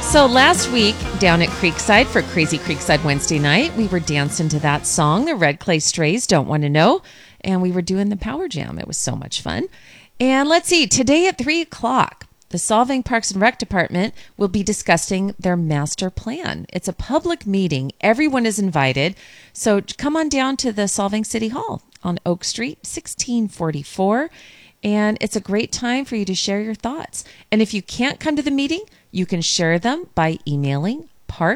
So last week down at Creekside for Crazy Creekside Wednesday night, we were dancing to that song, the Red Clay Strays, Don't Want to Know, and we were doing the Power Jam. It was so much fun. And let's see, today at 3 o'clock, the Solvang Parks and Rec Department will be discussing their master plan. It's a public meeting. Everyone is invited. So come on down to the Solvang City Hall on Oak Street, 1644. And it's a great time for you to share your thoughts. And if you can't come to the meeting, you can share them by emailing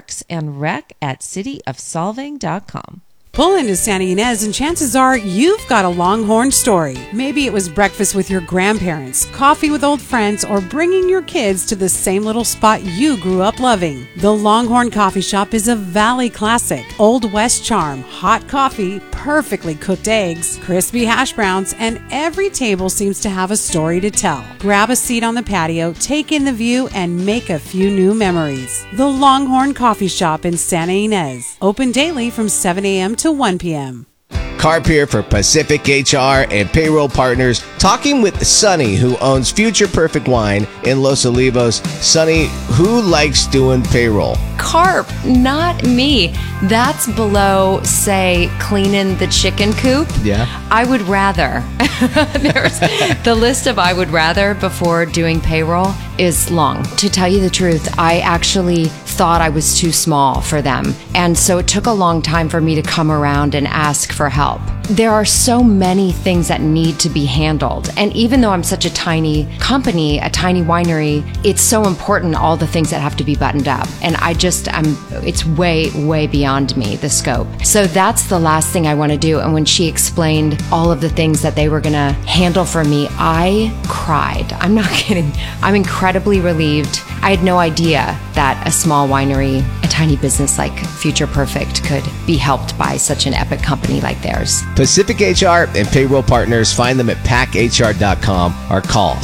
parksandrec@cityofsolvang.com. Pull into Santa Ynez and chances are you've got a Longhorn story. Maybe it was breakfast with your grandparents, coffee with old friends, or bringing your kids to the same little spot you grew up loving. The Longhorn Coffee Shop is a Valley classic. Old West charm, hot coffee, perfectly cooked eggs, crispy hash browns, and every table seems to have a story to tell. Grab a seat on the patio, take in the view, and make a few new memories. The Longhorn Coffee Shop in Santa Ynez. Open daily from 7 a.m. to 1 p.m. Carp here for Pacific HR and Payroll Partners, talking with Sonny, who owns Future Perfect Wine in Los Olivos. Sonny, who likes doing payroll? Carp, not me. That's below, say, cleaning the chicken coop. Yeah. I would rather. There's the list of I would rather before doing payroll is long. To tell you the truth, I actually thought I was too small for them. And so it took a long time for me to come around and ask for help. There are so many things that need to be handled. And even though I'm such a tiny company, a tiny winery, it's so important, all the things that have to be buttoned up. And it's way, way beyond me, the scope. So that's the last thing I want to do. And when she explained all of the things that they were going to handle for me, I cried. I'm not kidding. I'm incredibly relieved. I had no idea that a small winery, a tiny business like Future Perfect could be helped by such an epic company like theirs. Pacific HR and Payroll Partners, find them at packhr.com or call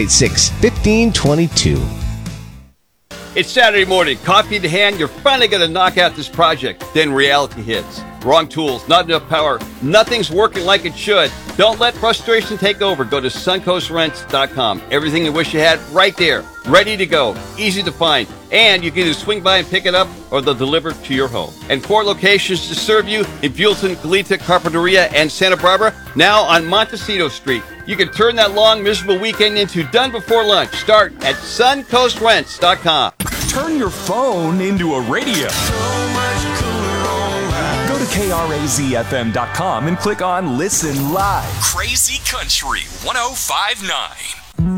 686-1522. It's Saturday morning, coffee in hand, you're finally going to knock out this project. Then reality hits. Wrong tools, not enough power, nothing's working like it should. Don't let frustration take over. Go to suncoastrents.com. Everything you wish you had right there, ready to go, easy to find. And you can either swing by and pick it up or they'll deliver to your home. And 4 locations to serve you in Buellton, Goleta, Carpinteria, and Santa Barbara, now on Montecito Street. You can turn that long, miserable weekend into done before lunch. Start at suncoastrents.com. Turn your phone into a radio. Go to KRAZFM.com and click on Listen Live. Crazy Country 105.9.